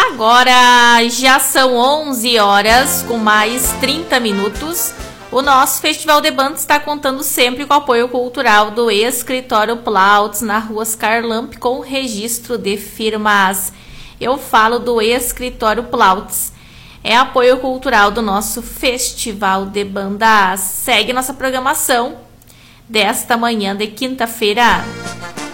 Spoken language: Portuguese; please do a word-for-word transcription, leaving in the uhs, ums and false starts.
Agora já são onze horas com mais trinta minutos. O nosso Festival de Bandas está contando sempre com o apoio cultural do Escritório Plautz na Rua Oscar Lamp com registro de firmas. Eu falo do Escritório Plautz. É apoio cultural do nosso Festival de Bandas. Segue nossa programação desta manhã de quinta-feira.